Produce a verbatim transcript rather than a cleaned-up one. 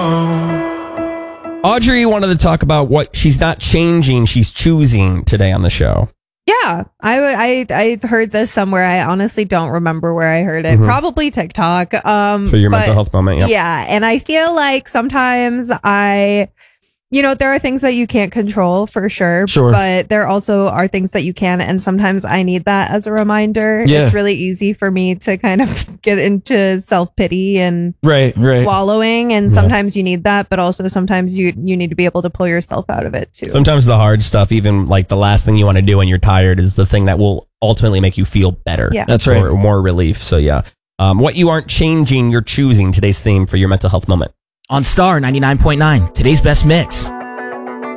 Audrey wanted to talk about what she's not changing, she's choosing today on the show. Yeah, I, I, I heard this somewhere. I honestly don't remember where I heard it. Mm-hmm. Probably TikTok. Um, For your but, mental health moment, yeah. Yeah, and I feel like sometimes I... You know, there are things that you can't control for sure, Sure. but there also are things that you can. And sometimes I need that as a reminder. Yeah. It's really easy for me to kind of get into self-pity and Right, right. wallowing. And sometimes you need that, but also sometimes you, you need to be able to pull yourself out of it too. Sometimes the hard stuff, even like the last thing you want to do when you're tired, is the thing that will ultimately make you feel better. Yeah. That's right. Or more relief. So yeah. Um, what you aren't changing, you're choosing. Today's theme for your mental health moment. On Star ninety-nine point nine, today's best mix.